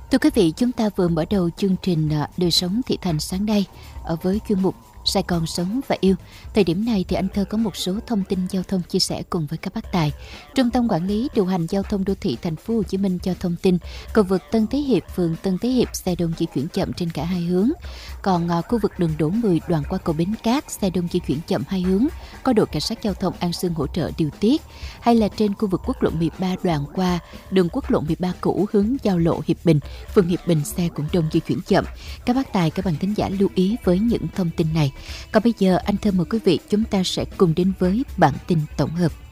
Thưa quý vị, chúng ta vừa mở đầu chương trình Đời sống thị thành sáng nay với chuyên mục Sài Gòn sống và yêu. Thời điểm này thì anh Thơ có một số thông tin giao thông chia sẻ cùng với các bác tài. Trung tâm Quản lý điều hành giao thông đô thị Thành phố Hồ Chí Minh cho thông tin cầu vượt Tân Thế Hiệp, phường Tân Thế Hiệp xe đông di chuyển chậm trên cả hai hướng. Còn khu vực đường Đỗ 10 đoạn qua cầu Bến Cát xe đông di chuyển chậm hai hướng, có đội cảnh sát giao thông An Sương hỗ trợ điều tiết. Hay là trên khu vực quốc lộ 13 đoạn qua đường quốc lộ 13 cũ hướng giao lộ Hiệp Bình, phường Hiệp Bình xe cũng đông di chuyển chậm. Các bác tài, các bạn thính giả lưu ý với những thông tin này. Còn bây giờ anh Thơ mời quý vị chúng ta sẽ cùng đến với bản tin tổng hợp.